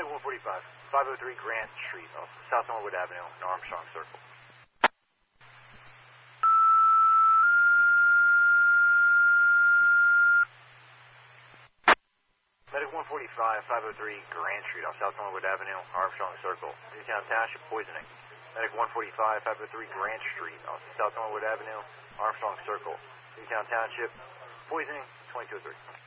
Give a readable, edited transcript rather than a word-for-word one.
Medic 145, 503 Grant Street, off South Norwood Avenue, in Armstrong Circle. Medic 145, 503 Grant Street, off South Norwood Avenue, Armstrong Circle, Newtown Township, poisoning. Medic 145, 503 Grant Street, off South Norwood Avenue, Armstrong Circle, Newtown Township, poisoning, 2203.